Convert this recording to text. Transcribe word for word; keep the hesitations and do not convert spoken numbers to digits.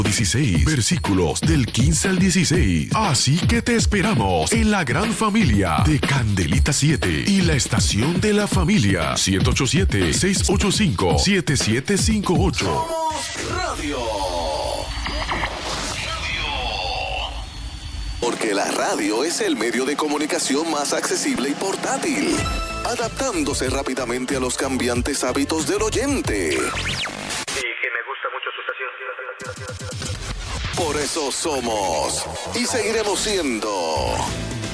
dieciséis, versículos del quince al dieciséis. Así que te esperamos en la gran familia de Candelita siete y la estación de la familia siete ocho siete, seis ocho cinco, siete siete cinco ocho. Somos Radio. Porque la radio es el medio de comunicación más accesible y portátil, adaptándose rápidamente a los cambiantes hábitos del oyente. Y que me gusta mucho su estación. Por eso somos y seguiremos siendo